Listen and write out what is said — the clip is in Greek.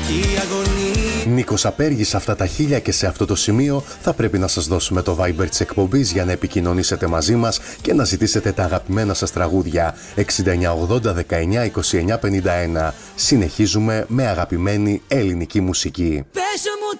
Νίκος Απέργης, αυτά τα 1000 και σε αυτό το σημείο θα πρέπει να σας δώσουμε το Viber της εκπομπής για να επικοινωνήσετε μαζί μας και να ζητήσετε τα αγαπημένα σας τραγούδια. 6980 19 29 51. Συνεχίζουμε με αγαπημένη ελληνική μουσική. Πες μου